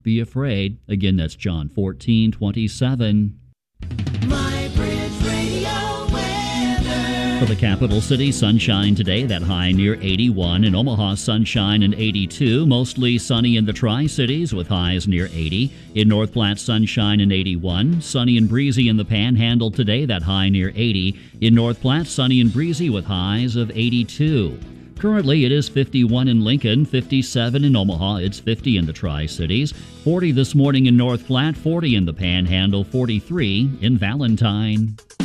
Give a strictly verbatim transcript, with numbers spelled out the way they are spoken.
Be afraid. Again, that's John fourteen twenty-seven. My Bridge Radio weather. For the capital city, sunshine today, that high near eighty-one. In Omaha, sunshine and eighty-two. Mostly sunny in the Tri-Cities with highs near eighty. In North Platte, sunshine and eighty-one. Sunny and breezy in the Panhandle today, that high near eighty. In North Platte, sunny and breezy with highs of eighty-two. Currently, it is fifty-one in Lincoln, fifty-seven in Omaha, it's fifty in the Tri-Cities, forty this morning in North Platte, forty in the Panhandle, forty-three in Valentine.